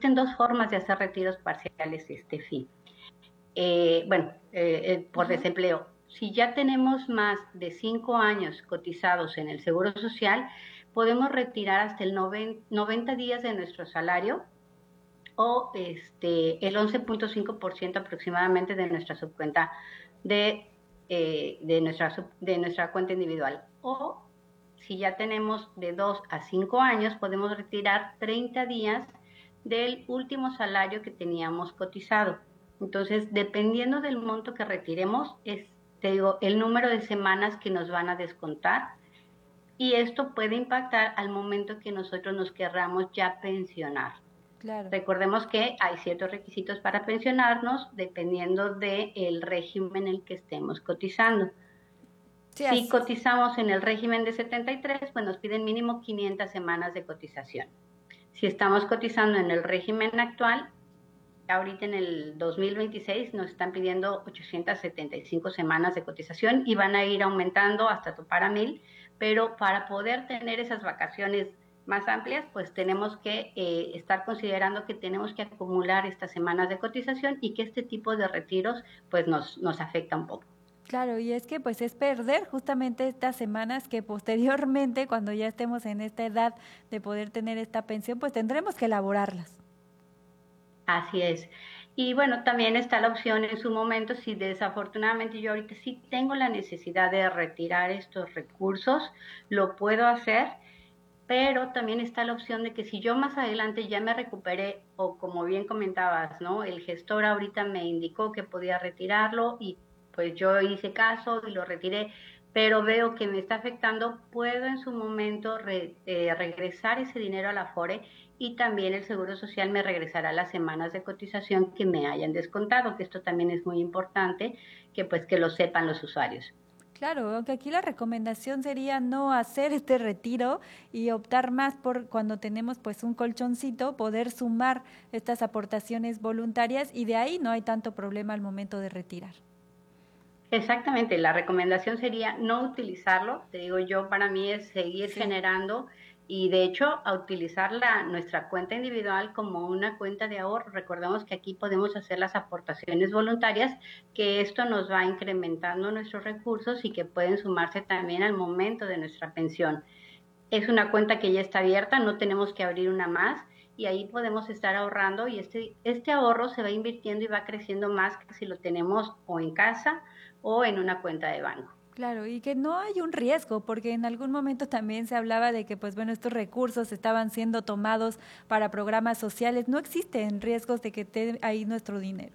existen dos formas de hacer retiros parciales, Estefi. Por Ujú. desempleo. Si ya tenemos más de 5 años cotizados en el Seguro Social, podemos retirar hasta el 90 días de nuestro salario o el 11.5% aproximadamente de nuestra subcuenta de nuestra cuenta individual. O si ya tenemos de 2 a 5 años, podemos retirar 30 días del último salario que teníamos cotizado. Entonces, dependiendo del monto que retiremos, te digo, el número de semanas que nos van a descontar, y esto puede impactar al momento que nosotros nos querramos ya pensionar. Claro. Recordemos que hay ciertos requisitos para pensionarnos dependiendo del régimen en el que estemos cotizando. Sí, Si así. cotizamos en el régimen de 73, pues nos piden mínimo 500 semanas de cotización. Si estamos cotizando en el régimen actual, ahorita en el 2026 nos están pidiendo 875 semanas de cotización y van a ir aumentando hasta topar a 1000, pero para poder tener esas vacaciones más amplias, pues tenemos que estar considerando que tenemos que acumular estas semanas de cotización y que este tipo de retiros pues nos afecta un poco. Claro, y es que pues es perder justamente estas semanas que posteriormente, cuando ya estemos en esta edad de poder tener esta pensión, pues tendremos que elaborarlas. Así es. Y bueno, también está la opción en su momento, si desafortunadamente yo ahorita sí tengo la necesidad de retirar estos recursos, lo puedo hacer, pero también está la opción de que si yo más adelante ya me recuperé o como bien comentabas, ¿no? El gestor ahorita me indicó que podía retirarlo y pues yo hice caso y lo retiré, pero veo que me está afectando, puedo en su momento regresar ese dinero a la Afore y también el Seguro Social me regresará las semanas de cotización que me hayan descontado, que esto también es muy importante, que pues que lo sepan los usuarios. Claro, aunque aquí la recomendación sería no hacer este retiro y optar más por cuando tenemos pues un colchoncito, poder sumar estas aportaciones voluntarias y de ahí no hay tanto problema al momento de retirar. Exactamente, la recomendación sería no utilizarlo, te digo yo, para mí es seguir Sí. generando y de hecho a utilizar nuestra cuenta individual como una cuenta de ahorro. Recordemos que aquí podemos hacer las aportaciones voluntarias, que esto nos va incrementando nuestros recursos y que pueden sumarse también al momento de nuestra pensión. Es una cuenta que ya está abierta, no tenemos que abrir una más y ahí podemos estar ahorrando y este ahorro se va invirtiendo y va creciendo más que si lo tenemos o en casa o en una cuenta de banco. Claro, y que no hay un riesgo, porque en algún momento también se hablaba de que, pues bueno, estos recursos estaban siendo tomados para programas sociales. No existen riesgos de que esté ahí nuestro dinero.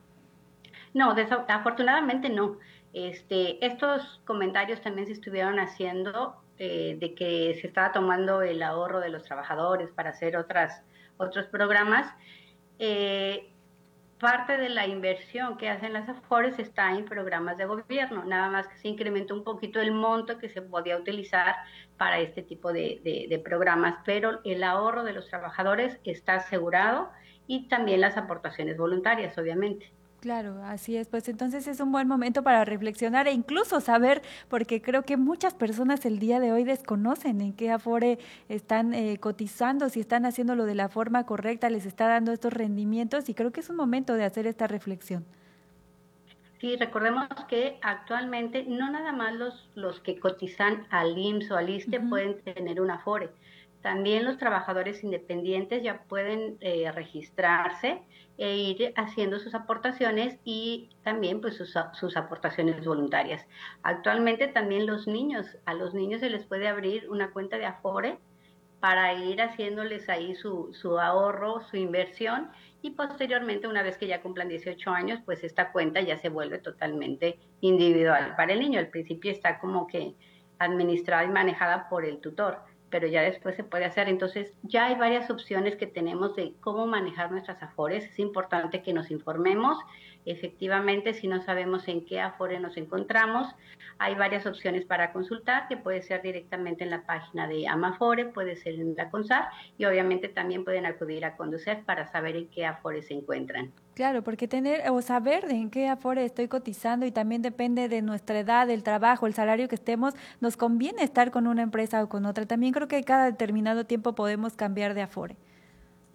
No, afortunadamente no. Estos comentarios también se estuvieron haciendo de que se estaba tomando el ahorro de los trabajadores para hacer otros programas. Eh, Parte de la inversión que hacen las Afores está en programas de gobierno, nada más que se incrementó un poquito el monto que se podía utilizar para este tipo de programas, pero el ahorro de los trabajadores está asegurado y también las aportaciones voluntarias, obviamente. Claro, así es. Pues entonces es un buen momento para reflexionar e incluso saber, porque creo que muchas personas el día de hoy desconocen en qué Afore están cotizando, si están haciéndolo de la forma correcta, les está dando estos rendimientos y creo que es un momento de hacer esta reflexión. Sí, recordemos que actualmente no nada más los que cotizan al IMSS o al ISSSTE Ujú. pueden tener un Afore. También los trabajadores independientes ya pueden registrarse e ir haciendo sus aportaciones y también pues sus aportaciones voluntarias. Actualmente también a los niños se les puede abrir una cuenta de Afore para ir haciéndoles ahí su ahorro, su inversión y posteriormente, una vez que ya cumplan 18 años, pues esta cuenta ya se vuelve totalmente individual para el niño. Al principio está como que administrada y manejada por el tutor, pero ya después se puede hacer. Entonces, ya hay varias opciones que tenemos de cómo manejar nuestras afores. Es importante que nos informemos. Efectivamente, si no sabemos en qué afore nos encontramos, hay varias opciones para consultar, que puede ser directamente en la página de Amafore, puede ser en la CONSAR y obviamente también pueden acudir a Conducef para saber en qué Afore se encuentran. Claro, porque tener o saber en qué Afore estoy cotizando y también depende de nuestra edad, el trabajo, el salario que estemos, nos conviene estar con una empresa o con otra. También creo que cada determinado tiempo podemos cambiar de Afore.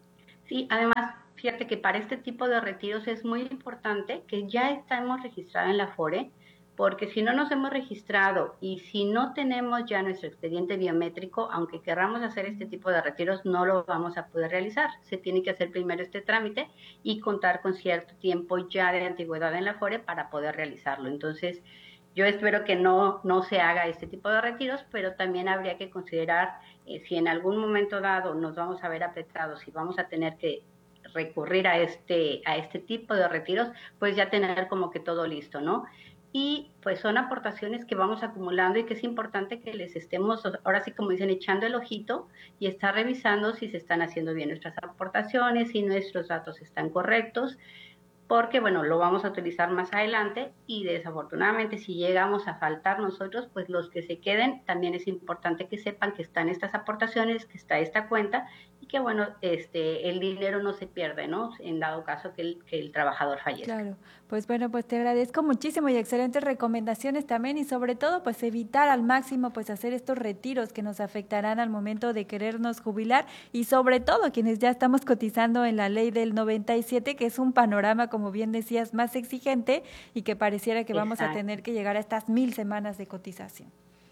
Sí, además, fíjate que para este tipo de retiros es muy importante que ya estemos registrados en la Afore, porque si no nos hemos registrado y si no tenemos ya nuestro expediente biométrico, aunque querramos hacer este tipo de retiros, no lo vamos a poder realizar. Se tiene que hacer primero este trámite y contar con cierto tiempo ya de antigüedad en la Afore para poder realizarlo. Entonces, yo espero que no se haga este tipo de retiros, pero también habría que considerar si en algún momento dado nos vamos a ver apretados y vamos a tener que recurrir a este tipo de retiros, pues ya tener como que todo listo, ¿no? Y pues son aportaciones que vamos acumulando y que es importante que les estemos, ahora sí como dicen, echando el ojito y estar revisando si se están haciendo bien nuestras aportaciones, si nuestros datos están correctos, porque bueno, lo vamos a utilizar más adelante y desafortunadamente si llegamos a faltar nosotros, pues los que se queden, también es importante que sepan que están estas aportaciones, que está esta cuenta y que bueno, el dinero no se pierde, ¿no? En dado caso que el trabajador fallezca. Claro, pues bueno, pues te agradezco muchísimo y excelentes recomendaciones también y sobre todo pues evitar al máximo pues hacer estos retiros que nos afectarán al momento de querernos jubilar y sobre todo quienes ya estamos cotizando en la ley del 97, que es un panorama, como bien decías, más exigente y que pareciera que vamos a tener que llegar a estas 1000 semanas de cotización.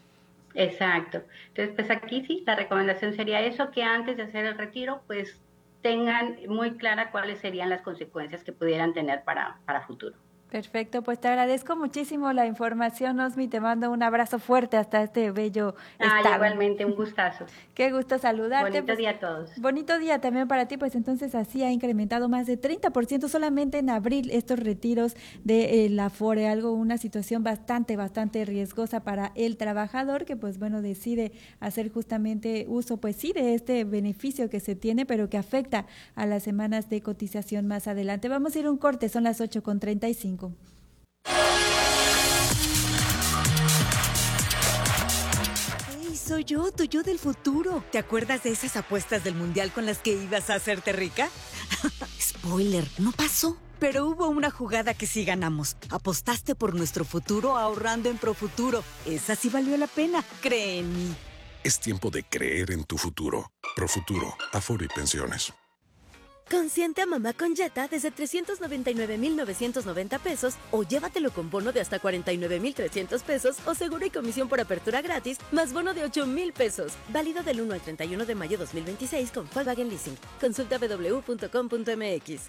Exacto. Entonces, pues aquí sí, la recomendación sería eso, que antes de hacer el retiro, pues tengan muy clara cuáles serían las consecuencias que pudieran tener para futuro. Perfecto, pues te agradezco muchísimo la información, Osmi, te mando un abrazo fuerte hasta este bello estado. Igualmente, un gustazo. Qué gusto saludarte. Bonito día a todos. Bonito día también para ti, pues entonces así ha incrementado más de 30% solamente en abril estos retiros de la Afore, una situación bastante riesgosa para el trabajador que pues bueno decide hacer justamente uso pues sí de este beneficio que se tiene, pero que afecta a las semanas de cotización más adelante. Vamos a ir a un corte, son las 8:35. Hey, soy yo, tu yo del futuro. ¿Te acuerdas de esas apuestas del mundial con las que ibas a hacerte rica? Spoiler, no pasó. Pero hubo una jugada que sí ganamos. Apostaste por nuestro futuro ahorrando en Profuturo. Esa sí valió la pena, cree en mí. Es tiempo de creer en tu futuro. Profuturo, Afore y Pensiones. Consiente a mamá con Jetta desde 399,990 pesos o llévatelo con bono de hasta 49,300 pesos o seguro y comisión por apertura gratis más bono de 8,000 pesos. Válido del 1 al 31 de mayo 2026 con Volkswagen Leasing. Consulta www.com.mx.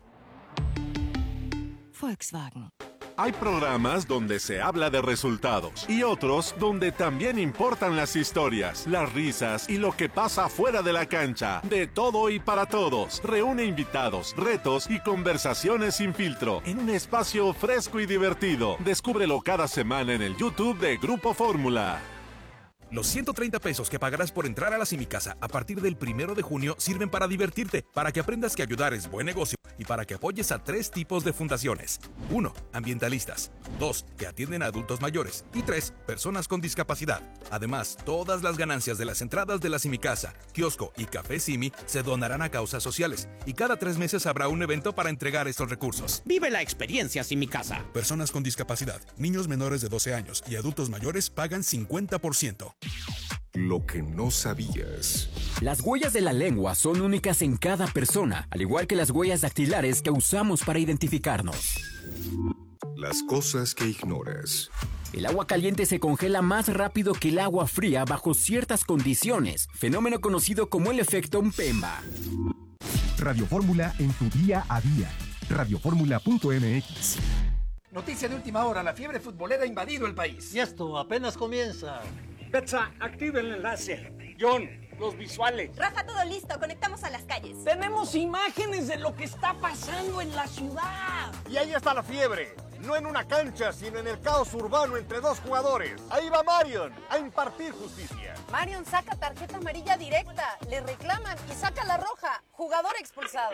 Volkswagen. Hay programas donde se habla de resultados y otros donde también importan las historias, las risas y lo que pasa fuera de la cancha. De todo y para todos. Reúne invitados, retos y conversaciones sin filtro en un espacio fresco y divertido. Descúbrelo cada semana en el YouTube de Grupo Fórmula. Los 130 pesos que pagarás por entrar a la Simicasa a partir del 1 de junio sirven para divertirte, para que aprendas que ayudar es buen negocio y para que apoyes a 3 tipos de fundaciones. 1. Ambientalistas. 2. Que atienden a adultos mayores. Y 3. Personas con discapacidad. Además, todas las ganancias de las entradas de la Simicasa, kiosco y café Simi se donarán a causas sociales. Y cada 3 meses habrá un evento para entregar estos recursos. Vive la experiencia Simicasa. Personas con discapacidad, niños menores de 12 años y adultos mayores pagan 50%. Lo que no sabías. Las huellas de la lengua son únicas en cada persona, al igual que las huellas dactilares que usamos para identificarnos. Las cosas que ignoras. El agua caliente se congela más rápido que el agua fría bajo ciertas condiciones, fenómeno conocido como el efecto Mpemba. Radio Fórmula en tu día a día. Radioformula.mx. Noticia de última hora, la fiebre futbolera ha invadido el país. Y esto apenas comienza. Betsa, activa el enlace. John, los visuales. Rafa, todo listo, conectamos a las calles. Tenemos imágenes de lo que está pasando en la ciudad. Y ahí está la fiebre. No en una cancha, sino en el caos urbano entre dos jugadores. Ahí va Marion a impartir justicia. Marion saca tarjeta amarilla directa, le reclaman y saca la roja. Jugador expulsado.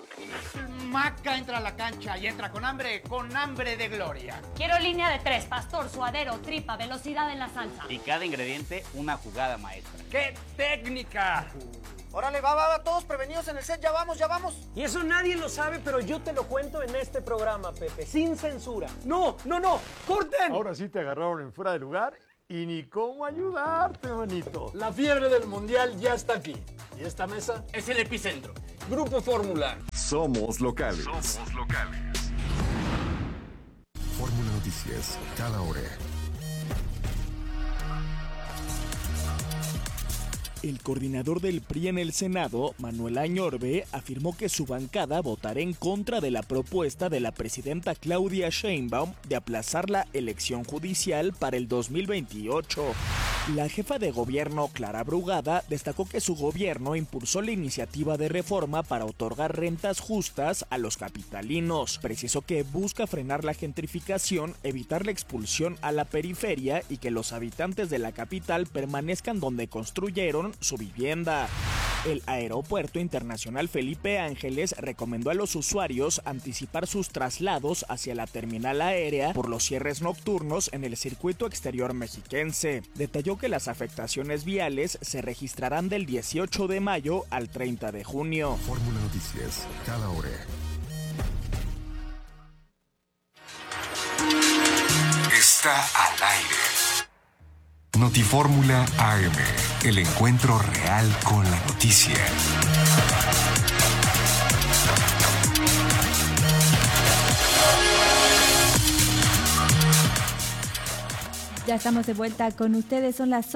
Maca entra a la cancha y entra con hambre de gloria. Quiero línea de 3, pastor, suadero, tripa, velocidad en la salsa. Y cada ingrediente, una jugada maestra. ¡Qué técnica! Órale, va, todos prevenidos en el set, ya vamos. Y eso nadie lo sabe, pero yo te lo cuento en este programa, Pepe, sin censura. No, corten. Ahora sí te agarraron en fuera de lugar Y ni cómo ayudarte, manito. La fiebre del mundial ya está aquí. Y esta mesa es el epicentro. Grupo Fórmula. Somos locales. Fórmula Noticias, cada hora. El coordinador del PRI en el Senado, Manuel Añorbe, afirmó que su bancada votará en contra de la propuesta de la presidenta Claudia Sheinbaum de aplazar la elección judicial para el 2028. La jefa de gobierno, Clara Brugada, destacó que su gobierno impulsó la iniciativa de reforma para otorgar rentas justas a los capitalinos. Precisó que busca frenar la gentrificación, evitar la expulsión a la periferia y que los habitantes de la capital permanezcan donde construyeron su vivienda. El Aeropuerto Internacional Felipe Ángeles recomendó a los usuarios anticipar sus traslados hacia la terminal aérea por los cierres nocturnos en el circuito exterior mexiquense. Detalló que las afectaciones viales se registrarán del 18 de mayo al 30 de junio. Fórmula Noticias, cada hora. Está al aire. Notifórmula AM, el encuentro real con la noticia. Ya estamos de vuelta con ustedes, son las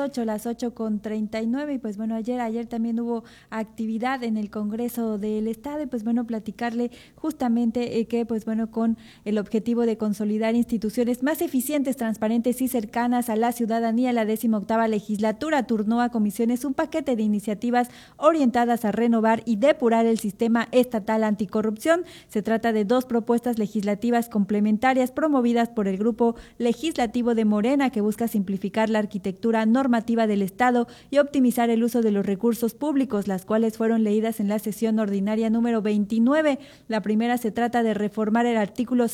8:39 y pues bueno, ayer también hubo actividad en el Congreso del Estado y pues bueno, platicarle justamente que pues bueno, con el objetivo de consolidar instituciones más eficientes, transparentes y cercanas a la ciudadanía, la 18ª legislatura turnó a comisiones un paquete de iniciativas orientadas a renovar y depurar el sistema estatal anticorrupción. Se trata de 2 propuestas legislativas complementarias promovidas por el Grupo Legislativo de Morena, que busca simplificar la arquitectura normativa del Estado y optimizar el uso de los recursos públicos, las cuales fueron leídas en la sesión ordinaria número 29. La primera se trata de reformar el artículo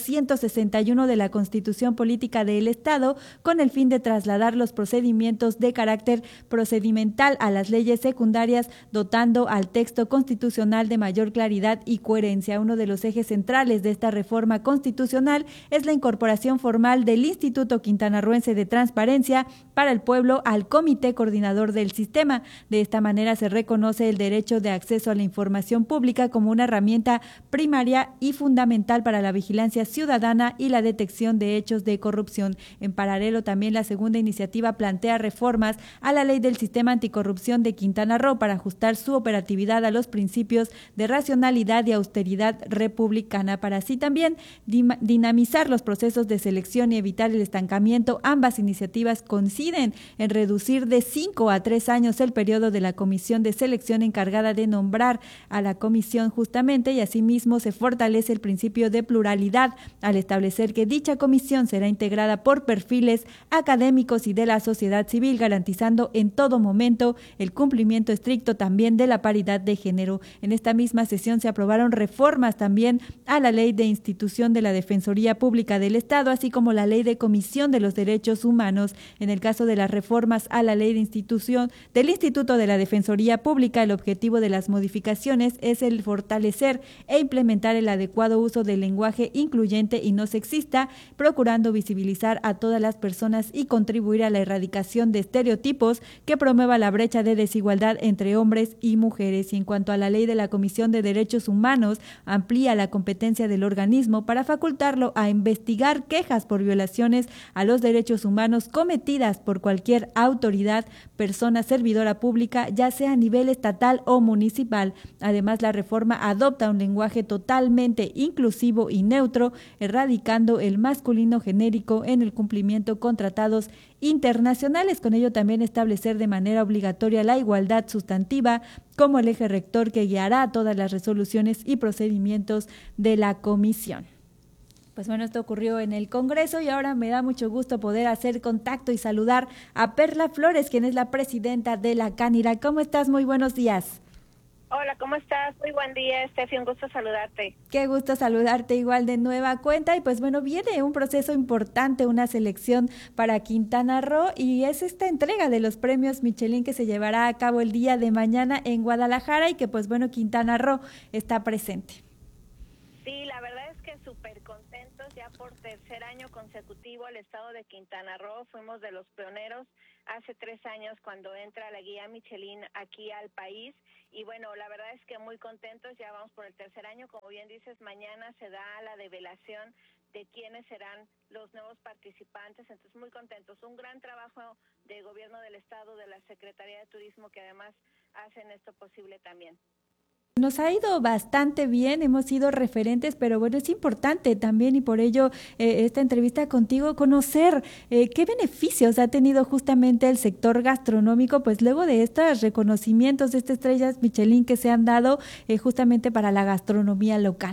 161 de la Constitución Política del Estado con el fin de trasladar los procedimientos de carácter procedimental a las leyes secundarias, dotando al texto constitucional de mayor claridad y coherencia. Uno de los ejes centrales de esta reforma constitucional es la incorporación formal del Instituto Quintanarroense de Transparencia para el Pueblo al Comité Coordinador del Sistema. De esta manera se reconoce el derecho de acceso a la información pública como una herramienta primaria y fundamental para la vigilancia ciudadana y la detección de hechos de corrupción. En paralelo, también la segunda iniciativa plantea reformas a la Ley del Sistema Anticorrupción de Quintana Roo para ajustar su operatividad a los principios de racionalidad y austeridad republicana, para así también dinamizar los procesos de selección y evitar el estancamiento. Ambas iniciativas coinciden en reducir de 5 a 3 años el periodo de la comisión de selección encargada de nombrar a la comisión justamente, y asimismo se fortalece el principio de pluralidad al establecer que dicha comisión será integrada por perfiles académicos y de la sociedad civil, garantizando en todo momento el cumplimiento estricto también de la paridad de género. En esta misma sesión se aprobaron reformas también a la Ley de Institución de la Defensoría Pública del Estado, así como la Ley de Comisión de los Derechos Humanos. En el caso de las reformas a la Ley de Institución del Instituto de la Defensoría Pública, el objetivo de las modificaciones es el fortalecer e implementar el adecuado uso del lenguaje incluyente y no sexista, procurando visibilizar a todas las personas y contribuir a la erradicación de estereotipos que promueva la brecha de desigualdad entre hombres y mujeres. Y en cuanto a la Ley de la Comisión de Derechos Humanos, amplía la competencia del organismo para facultarlo a investigar quejas por violaciones a los derechos humanos cometidas por cualquier autoridad, persona servidora pública, ya sea a nivel estatal o municipal. Además, la reforma adopta un lenguaje totalmente inclusivo y neutro, erradicando el masculino genérico en el cumplimiento con tratados internacionales. Con ello también establecer de manera obligatoria la igualdad sustantiva como el eje rector que guiará todas las resoluciones y procedimientos de la comisión. Pues bueno, esto ocurrió en el Congreso y ahora me da mucho gusto poder hacer contacto y saludar a Perla Flores, quien es la presidenta de la Cánira. ¿Cómo estás? Muy buenos días. Hola, ¿cómo estás? Muy buen día, Estefi, un gusto saludarte. Qué gusto saludarte igual de nueva cuenta. Y pues bueno, viene un proceso importante, una selección para Quintana Roo, y es esta entrega de los premios Michelin que se llevará a cabo el día de mañana en Guadalajara y que pues bueno, Quintana Roo está presente. Sí, la verdad es que súper contentos ya por tercer año consecutivo el estado de Quintana Roo. Fuimos de los pioneros hace 3 años cuando entra la guía Michelin aquí al país. Y bueno, la verdad es que muy contentos, ya vamos por el tercer año. Como bien dices, mañana se da la develación de quiénes serán los nuevos participantes, entonces muy contentos. Un gran trabajo de gobierno del estado, de la Secretaría de Turismo, que además hacen esto posible también. Nos ha ido bastante bien, hemos sido referentes, pero bueno, es importante también y por ello esta entrevista contigo, conocer qué beneficios ha tenido justamente el sector gastronómico, pues luego de estos reconocimientos de estas estrellas Michelin que se han dado justamente para la gastronomía local.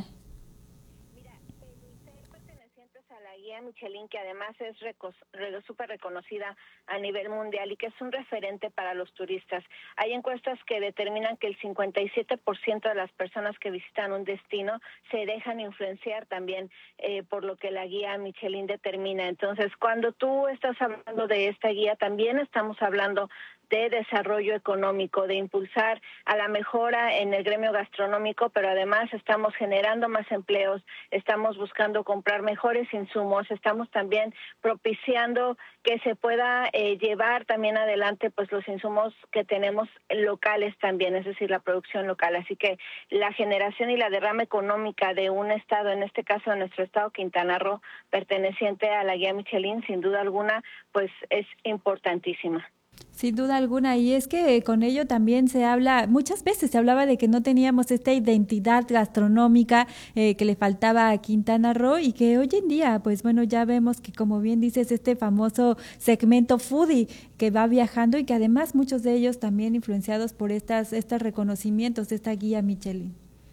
Michelin, que además es súper reconocida a nivel mundial y que es un referente para los turistas. Hay encuestas que determinan que el 57% de las personas que visitan un destino se dejan influenciar también por lo que la guía Michelin determina. Entonces, cuando tú estás hablando de esta guía, también estamos hablando de desarrollo económico, de impulsar a la mejora en el gremio gastronómico, pero además estamos generando más empleos, estamos buscando comprar mejores insumos, estamos también propiciando que se pueda llevar también adelante pues los insumos que tenemos locales también, es decir, la producción local. Así que la generación y la derrama económica de un estado, en este caso de nuestro estado Quintana Roo, perteneciente a la guía Michelin, sin duda alguna, pues es importantísima. Sin duda alguna, y es que con ello también se habla, muchas veces se hablaba de que no teníamos esta identidad gastronómica que le faltaba a Quintana Roo y que hoy en día, pues bueno, ya vemos que como bien dices, este famoso segmento foodie que va viajando y que además muchos de ellos también influenciados por estos reconocimientos de esta guía Michelin.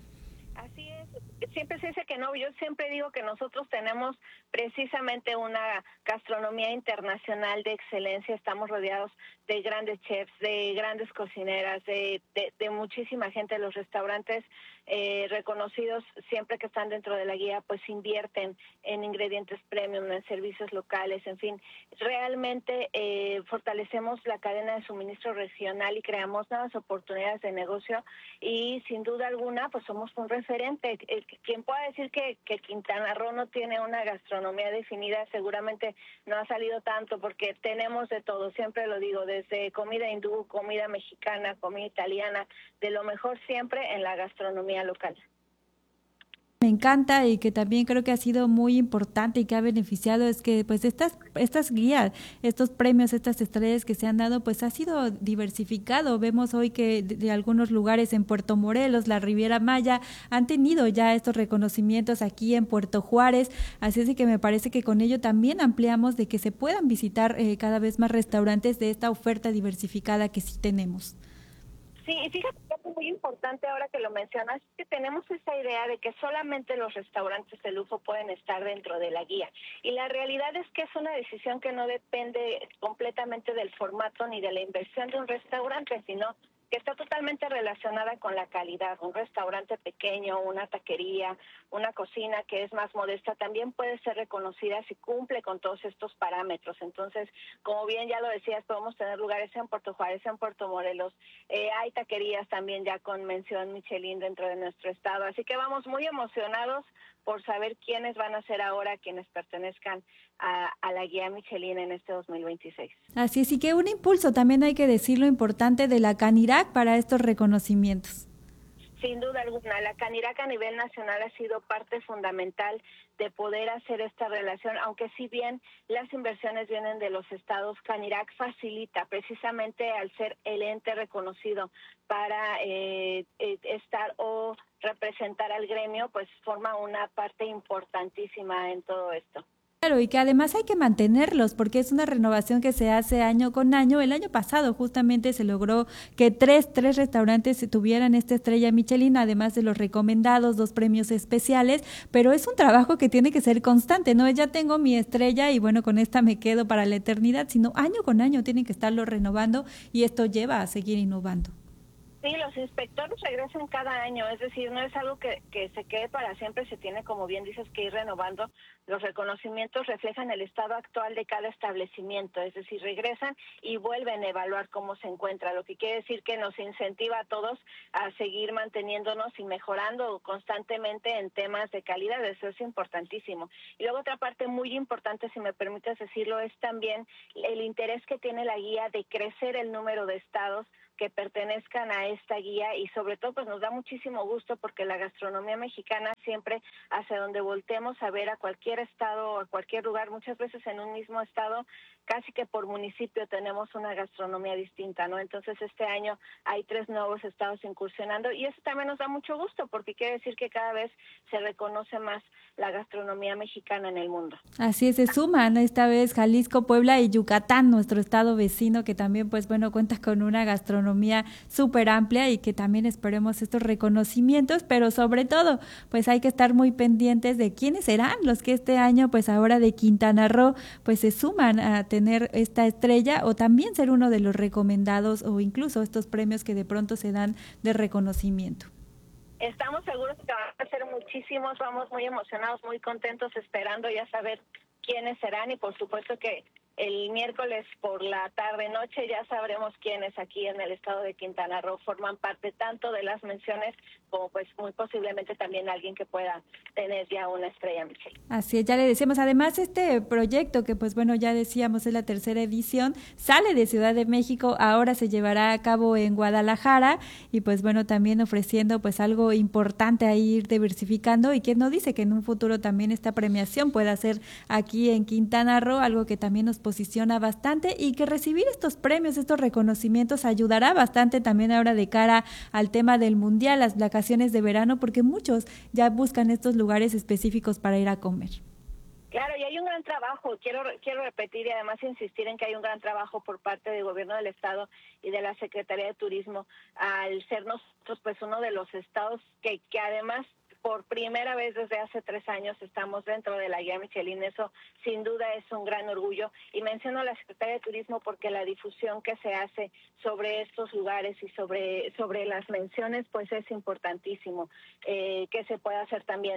Siempre se dice que no, yo siempre digo que nosotros tenemos precisamente una gastronomía internacional de excelencia, estamos rodeados de grandes chefs, de grandes cocineras, de muchísima gente. Los restaurantes reconocidos, siempre que están dentro de la guía, pues invierten en ingredientes premium, en servicios locales, en fin, realmente fortalecemos la cadena de suministro regional y creamos nuevas oportunidades de negocio y sin duda alguna pues somos un referente. Quien pueda decir que Quintana Roo no tiene una gastronomía definida seguramente no ha salido tanto, porque tenemos de todo, siempre lo digo, desde comida hindú, comida mexicana, comida italiana, de lo mejor siempre en la gastronomía local. Me encanta y que también creo que ha sido muy importante y que ha beneficiado es que pues estas guías, estos premios, estas estrellas que se han dado, pues ha sido diversificado. Vemos hoy que de algunos lugares en Puerto Morelos, la Riviera Maya, han tenido ya estos reconocimientos aquí en Puerto Juárez, así es que me parece que con ello también ampliamos de que se puedan visitar cada vez más restaurantes de esta oferta diversificada que sí tenemos. Sí, y fíjate que es muy importante ahora que lo mencionas, que tenemos esa idea de que solamente los restaurantes de lujo pueden estar dentro de la guía. Y la realidad es que es una decisión que no depende completamente del formato ni de la inversión de un restaurante, sino que está totalmente relacionada con la calidad. Un restaurante pequeño, una taquería, una cocina que es más modesta, también puede ser reconocida si cumple con todos estos parámetros. Entonces, como bien ya lo decías, podemos tener lugares en Puerto Juárez, en Puerto Morelos, hay taquerías también ya con mención Michelin dentro de nuestro estado. Así que vamos muy emocionados por saber quiénes van a ser ahora quienes pertenezcan a la guía Michelin en este 2026. Así es, y que un impulso, también hay que decir lo importante de la Canirac para estos reconocimientos. Sin duda alguna, la Canirac a nivel nacional ha sido parte fundamental de poder hacer esta relación, aunque si bien las inversiones vienen de los estados, Canirac facilita precisamente al ser el ente reconocido para estar o representar al gremio, pues forma una parte importantísima en todo esto. Claro, y que además hay que mantenerlos porque es una renovación que se hace año con año. El año pasado justamente se logró que tres restaurantes tuvieran esta estrella Michelin, además de los recomendados, 2 premios especiales, pero es un trabajo que tiene que ser constante, no ya tengo mi estrella y bueno, con esta me quedo para la eternidad, sino año con año tienen que estarlo renovando y esto lleva a seguir innovando. Sí, los inspectores regresan cada año, es decir, no es algo que se quede para siempre, se tiene, como bien dices, que ir renovando. Los reconocimientos reflejan el estado actual de cada establecimiento, es decir, regresan y vuelven a evaluar cómo se encuentra, lo que quiere decir que nos incentiva a todos a seguir manteniéndonos y mejorando constantemente en temas de calidad, eso es importantísimo. Y luego otra parte muy importante, si me permites decirlo, es también el interés que tiene la guía de crecer el número de estados que pertenezcan a esta guía y sobre todo pues nos da muchísimo gusto porque la gastronomía mexicana siempre hacia donde voltemos a ver a cualquier estado o a cualquier lugar, muchas veces en un mismo estado, casi que por municipio tenemos una gastronomía distinta, ¿no? Entonces este año hay 3 nuevos estados incursionando y eso también nos da mucho gusto porque quiere decir que cada vez se reconoce más la gastronomía mexicana en el mundo. Así es, se suman esta vez Jalisco, Puebla y Yucatán, nuestro estado vecino que también pues bueno cuenta con una gastronomía súper amplia y que también esperemos estos reconocimientos, pero sobre todo pues hay que estar muy pendientes de quiénes serán los que este año pues ahora de Quintana Roo pues se suman a tener esta estrella o también ser uno de los recomendados o incluso estos premios que de pronto se dan de reconocimiento. Estamos seguros que van a ser muchísimos, vamos muy emocionados, muy contentos, esperando ya saber quiénes serán y por supuesto que el miércoles por la tarde-noche ya sabremos quiénes aquí en el estado de Quintana Roo forman parte tanto de las menciones como pues muy posiblemente también alguien que pueda tener ya una estrella Michelin. Así es, ya le decíamos, además este proyecto que pues bueno ya decíamos es la 3ª edición, sale de Ciudad de México, ahora se llevará a cabo en Guadalajara y pues bueno también ofreciendo pues algo importante ahí ir diversificando y quién no dice que en un futuro también esta premiación pueda ser aquí en Quintana Roo, algo que también nos posiciona bastante y que recibir estos premios, estos reconocimientos ayudará bastante también ahora de cara al tema del mundial, las vacaciones de verano, porque muchos ya buscan estos lugares específicos para ir a comer. Claro, y hay un gran trabajo, quiero repetir y además insistir en que hay un gran trabajo por parte del gobierno del estado y de la Secretaría de Turismo al ser nosotros pues uno de los estados que además por primera vez desde hace 3 años estamos dentro de la guía Michelin, eso sin duda es un gran orgullo y menciono a la Secretaría de Turismo porque la difusión que se hace sobre estos lugares y sobre las menciones pues es importantísimo, que se pueda hacer también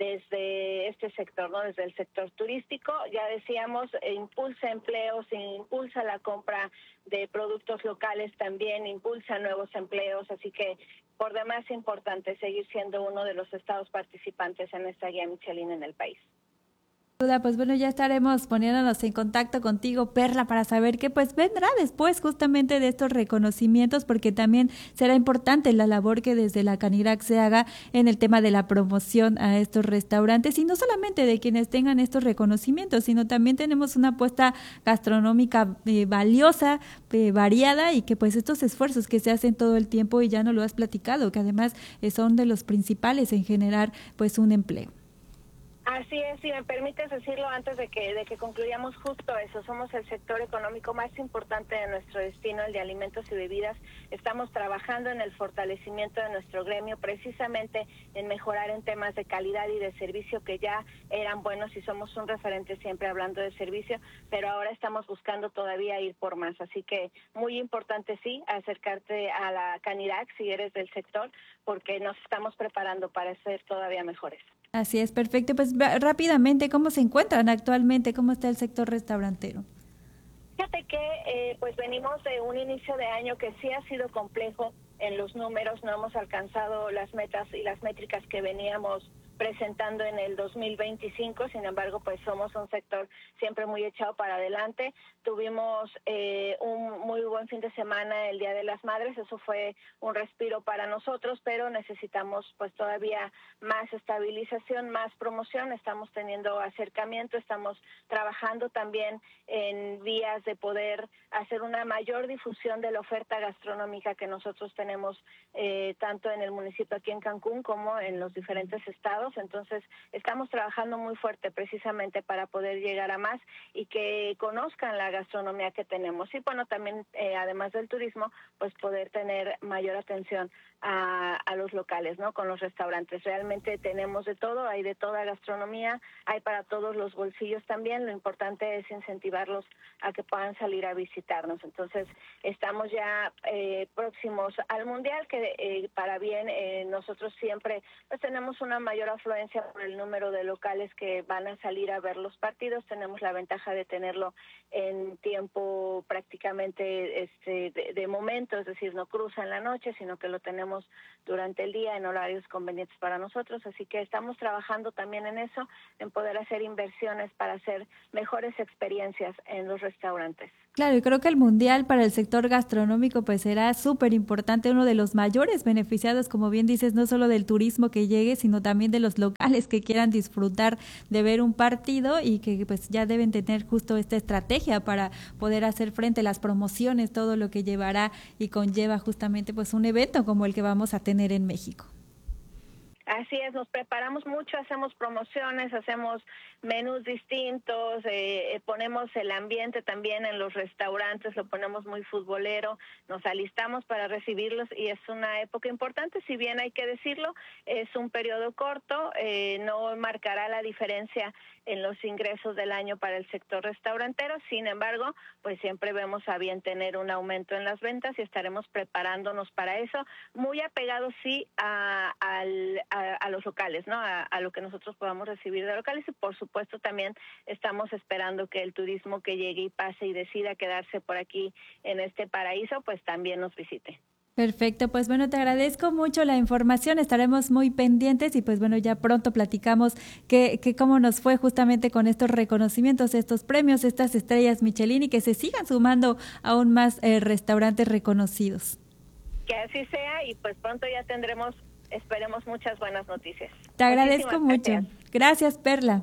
desde este sector, ¿no? Desde el sector turístico, ya decíamos, impulsa empleos, impulsa la compra de productos locales también, impulsa nuevos empleos, así que por demás importante seguir siendo uno de los estados participantes en esta guía Michelin en el país. Pues bueno, ya estaremos poniéndonos en contacto contigo, Perla, para saber qué pues vendrá después justamente de estos reconocimientos, porque también será importante la labor que desde la Canirac se haga en el tema de la promoción a estos restaurantes y no solamente de quienes tengan estos reconocimientos, sino también tenemos una apuesta gastronómica valiosa, variada y que pues estos esfuerzos que se hacen todo el tiempo y ya no lo has platicado, que además son de los principales en generar pues un empleo. Así es, si me permites decirlo antes de que concluyamos justo eso, somos el sector económico más importante de nuestro destino, el de alimentos y bebidas. Estamos trabajando en el fortalecimiento de nuestro gremio, precisamente en mejorar en temas de calidad y de servicio que ya eran buenos y somos un referente siempre hablando de servicio, pero ahora estamos buscando todavía ir por más. Así que muy importante sí, acercarte a la Canirac si eres del sector, porque nos estamos preparando para ser todavía mejores. Así es, perfecto. Pues rápidamente, ¿cómo se encuentran actualmente? ¿Cómo está el sector restaurantero? Fíjate que pues venimos de un inicio de año que sí ha sido complejo en los números, no hemos alcanzado las metas y las métricas que veníamos presentando en el 2025, sin embargo, pues somos un sector siempre muy echado para adelante. Tuvimos un muy buen fin de semana el Día de las Madres, eso fue un respiro para nosotros, pero necesitamos pues todavía más estabilización, más promoción, estamos teniendo acercamiento, estamos trabajando también en vías de poder hacer una mayor difusión de la oferta gastronómica que nosotros tenemos tanto en el municipio aquí en Cancún como en los diferentes estados. mercados. Entonces estamos trabajando muy fuerte precisamente para poder llegar a más y que conozcan la gastronomía que tenemos. Y bueno, también además del turismo, pues poder tener mayor atención a los locales, ¿no? Con los restaurantes. Realmente tenemos de todo, hay de toda gastronomía, hay para todos los bolsillos también. Lo importante es incentivarlos a que puedan salir a visitarnos. Entonces, estamos ya próximos al Mundial, que para bien nosotros siempre pues tenemos una mayor afluencia por el número de locales que van a salir a ver los partidos. Tenemos la ventaja de tenerlo en tiempo prácticamente de momento, es decir, no cruza en la noche, sino que lo tenemos durante el día en horarios convenientes para nosotros, así que estamos trabajando también en eso, en poder hacer inversiones para hacer mejores experiencias en los restaurantes. Claro, y creo que el Mundial para el sector gastronómico pues será súper importante, uno de los mayores beneficiados, como bien dices, no solo del turismo que llegue, sino también de los locales que quieran disfrutar de ver un partido y que pues ya deben tener justo esta estrategia para poder hacer frente a las promociones, todo lo que llevará y conlleva justamente pues un evento como el que vamos a tener en México. Así es, nos preparamos mucho, hacemos promociones, hacemos menús distintos, ponemos el ambiente también en los restaurantes, lo ponemos muy futbolero, nos alistamos para recibirlos y es una época importante, si bien hay que decirlo, es un periodo corto, no marcará la diferencia en los ingresos del año para el sector restaurantero, sin embargo, pues siempre vemos a bien tener un aumento en las ventas y estaremos preparándonos para eso, muy apegados sí a los locales, ¿no? A lo que nosotros podamos recibir de locales y por supuesto también estamos esperando que el turismo que llegue y pase y decida quedarse por aquí en este paraíso, pues también nos visite. Perfecto, pues bueno, te agradezco mucho la información, estaremos muy pendientes y pues bueno, ya pronto platicamos que cómo nos fue justamente con estos reconocimientos, estos premios, estas estrellas Michelin y que se sigan sumando aún más restaurantes reconocidos. Que así sea y pues pronto ya tendremos, esperemos, muchas buenas noticias. Te agradezco mucho. Gracias, Perla.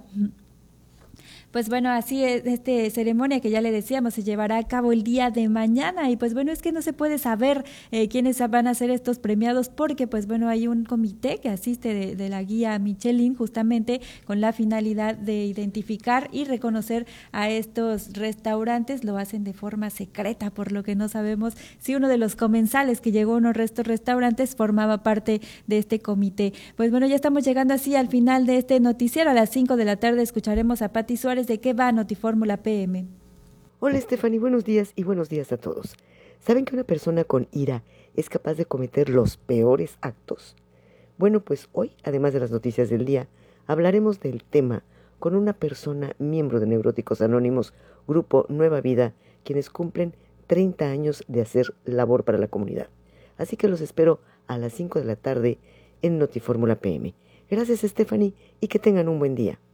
Pues bueno, así es, ceremonia que ya le decíamos se llevará a cabo el día de mañana y pues bueno, es que no se puede saber quiénes van a ser estos premiados porque pues bueno, hay un comité que asiste de la guía Michelin justamente con la finalidad de identificar y reconocer a estos restaurantes, lo hacen de forma secreta, por lo que no sabemos si uno de los comensales que llegó a uno de estos restaurantes formaba parte de este comité. Pues bueno, ya estamos llegando así al final de este noticiero, a las 5 de la tarde escucharemos a Pati Suárez. ¿De qué va Notifórmula PM? Hola Stephanie, buenos días y buenos días a todos. ¿Saben que una persona con ira es capaz de cometer los peores actos? Bueno, pues hoy, además de las noticias del día, hablaremos del tema con una persona miembro de Neuróticos Anónimos, Grupo Nueva Vida, quienes cumplen 30 años de hacer labor para la comunidad. Así que los espero a las 5 de la tarde en Notifórmula PM. Gracias Stephanie y que tengan un buen día.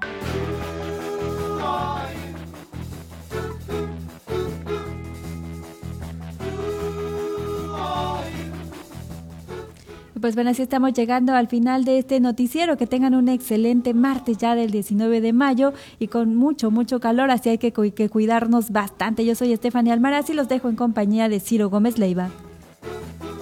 Pues bueno, así estamos llegando al final de este noticiero. Que tengan un excelente martes ya del 19 de mayo y con mucho calor, así hay que cuidarnos bastante. Yo soy Stephanie Almaraz y los dejo en compañía de Ciro Gómez Leiva.